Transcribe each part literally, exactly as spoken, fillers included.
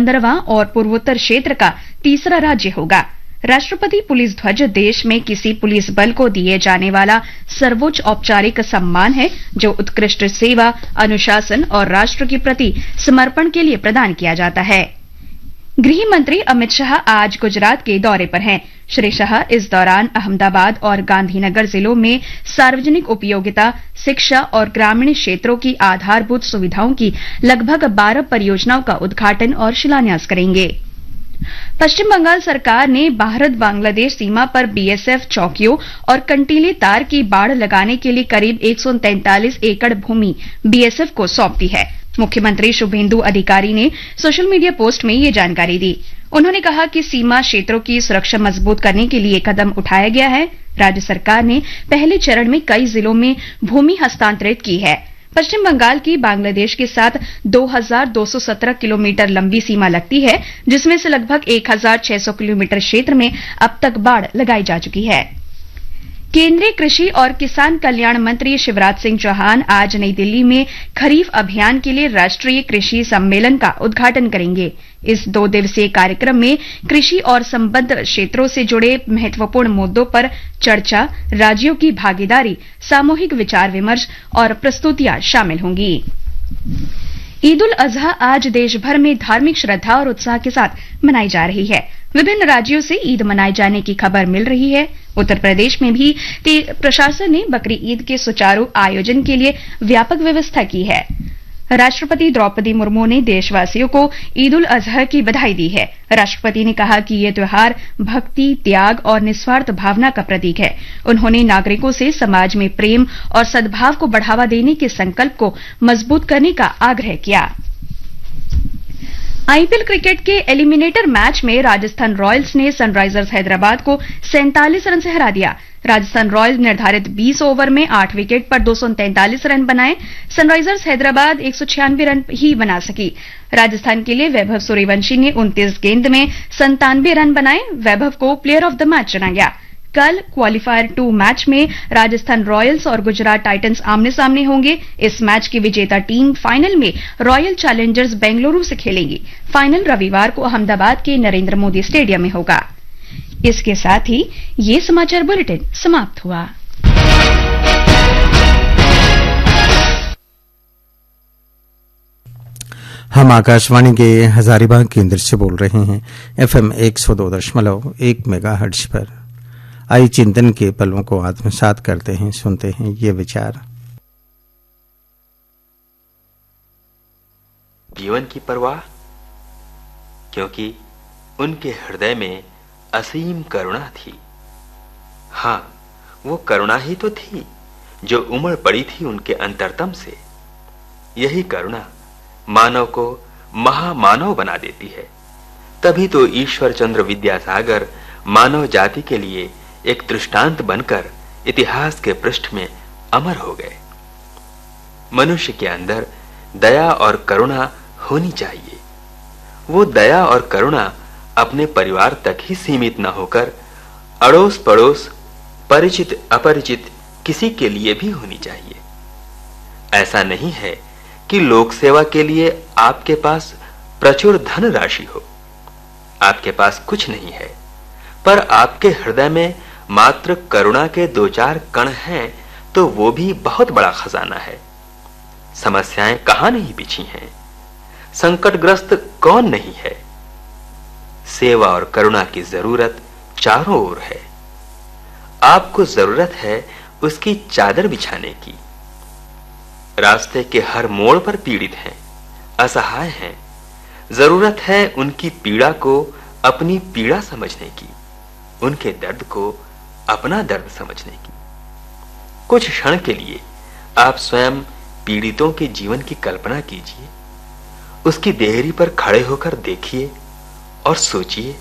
पंद्रहवां और पूर्वोत्तर क्षेत्र का तीसरा राज्य होगा। राष्ट्रपति पुलिस ध्वज देश में किसी पुलिस बल को दिए जाने वाला सर्वोच्च औपचारिक सम्मान है, जो उत्कृष्ट सेवा, अनुशासन और राष्ट्र के प्रति समर्पण के लिए प्रदान किया जाता है। गृह मंत्री अमित शाह आज गुजरात के दौरे पर हैं। श्री शाह इस दौरान अहमदाबाद और गांधीनगर जिलों में सार्वजनिक उपयोगिता, शिक्षा और ग्रामीण क्षेत्रों की आधारभूत सुविधाओं की लगभग बारह परियोजनाओं का उद्घाटन और शिलान्यास करेंगे। पश्चिम बंगाल सरकार ने भारत बांग्लादेश सीमा पर बीएसएफ चौकियों और कंटीले तार की बाड़ लगाने के लिए करीब एक सौ तैंतालीस एकड़ भूमि बीएसएफ को सौंप दी है। मुख्यमंत्री शुभेंदु अधिकारी ने सोशल मीडिया पोस्ट में ये जानकारी दी। उन्होंने कहा कि सीमा क्षेत्रों की सुरक्षा मजबूत करने के लिए कदम उठाया गया है। राज्य सरकार ने पहले चरण में कई जिलों में भूमि हस्तांतरित की है। पश्चिम बंगाल की बांग्लादेश के साथ दो हज़ार दो सौ सत्रह किलोमीटर लंबी सीमा लगती है, जिसमें से लगभग एक हज़ार छह सौ किलोमीटर क्षेत्र में अब तक बाड़ लगाई जा चुकी है। केंद्रीय कृषि और किसान कल्याण मंत्री शिवराज सिंह चौहान आज नई दिल्ली में खरीफ अभियान के लिए राष्ट्रीय कृषि सम्मेलन का उद्घाटन करेंगे। इस दो दिवसीय कार्यक्रम में कृषि और संबद्ध क्षेत्रों से जुड़े महत्वपूर्ण मुद्दों पर चर्चा, राज्यों की भागीदारी, सामूहिक विचार विमर्श और प्रस्तुतियां शामिल होंगी। ईद उल अजहा आज देश भर में धार्मिक श्रद्धा और उत्साह के साथ मनाई जा रही है। विभिन्न राज्यों से ईद मनाए जाने की खबर मिल रही है। उत्तर प्रदेश में भी प्रशासन ने बकरी ईद के सुचारू आयोजन के लिए व्यापक व्यवस्था की है। राष्ट्रपति द्रौपदी मुर्मू ने देशवासियों को ईद उल अजहा की बधाई दी है। राष्ट्रपति ने कहा कि ये त्योहार भक्ति, त्याग और निस्वार्थ भावना का प्रतीक है। उन्होंने नागरिकों से समाज में प्रेम और सद्भाव को बढ़ावा देने के संकल्प को मजबूत करने का आग्रह किया। आईपीएल क्रिकेट के एलिमिनेटर मैच में राजस्थान रॉयल्स ने सनराइजर्स हैदराबाद को सैंतालीस रन से हरा दिया। राजस्थान रॉयल्स निर्धारित बीस ओवर में आठ विकेट पर दो सौ तैंतालीस रन बनाए। सनराइजर्स हैदराबाद एक सौ छियानवे रन ही बना सकी। राजस्थान के लिए वैभव सूर्यवंशी ने उनतीस गेंद में संतानवे रन बनाए। वैभव को प्लेयर ऑफ द मैच चुना गया। कल क्वालिफायर टू मैच में राजस्थान रॉयल्स और गुजरात टाइटंस आमने सामने होंगे। इस मैच की विजेता टीम फाइनल में रॉयल चैलेंजर्स बेंगलुरु से खेलेंगी। फाइनल रविवार को अहमदाबाद के नरेंद्र मोदी स्टेडियम में होगा। इसके साथ ही ये समाचार बुलेटिन समाप्त हुआ। हम आकाशवाणी के हजारीबाग केंद्र से बोल रहे हैं, एफएम एक सौ दो दशमलव एक मेगाहर्ट्ज पर। आई चिंतन के पलों को आत्मसात करते हैं, सुनते हैं ये विचार। जीवन की परवाह, क्योंकि उनके हृदय में असीम करुणा थी। हाँ, वो करुणा ही तो थी जो उमड़ पड़ी थी उनके अंतरतम से। यही करुणा मानव को महामानव बना देती है। तभी तो ईश्वर चंद्र विद्यासागर मानव जाति के लिए एक दृष्टांत बनकर इतिहास के पृष्ठ में अमर हो गए। मनुष्य के अंदर दया और करुणा होनी चाहिए। वो दया और करुणा अपने परिवार तक ही सीमित न होकर अड़ोस पड़ोस, परिचित अपरिचित किसी के लिए भी होनी चाहिए। ऐसा नहीं है कि लोक सेवा के लिए आपके पास प्रचुर धन राशि हो, आपके पास कुछ नहीं है, पर आपके हृदय में मात्र करुणा के दो चार कण हैं, तो वो भी बहुत बड़ा खजाना है। समस्याएं कहां नहीं बिछी हैं, संकटग्रस्त कौन नहीं है। सेवा और करुणा की जरूरत चारों ओर है। आपको जरूरत है उसकी चादर बिछाने की। रास्ते के हर मोड़ पर पीड़ित हैं, असहाय हैं। जरूरत है उनकी पीड़ा को अपनी पीड़ा समझने की, उनके दर्द को अपना दर्द समझने की। कुछ क्षण के लिए आप स्वयं पीड़ितों के जीवन की कल्पना कीजिए। उसकी देहरी पर खड़े होकर देखिए और सोचिए।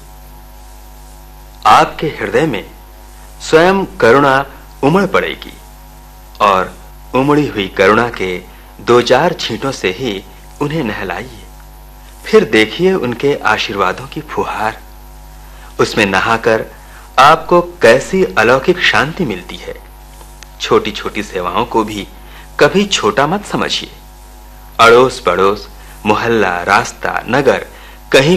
आपके हृदय में स्वयं करुणा उमड़ पड़ेगी और उमड़ी हुई करुणा के दो चार छींटों से ही उन्हें नहलाइए। फिर देखिए उनके आशीर्वादों की फुहार। उसमें नहाकर आपको कैसी अलौकिक शांति मिलती है। छोटी छोटी सेवाओं को भी कभी छोटा मत समझिए। अड़ोस पड़ोस, मोहल्ला, रास्ता, नगर, कहीं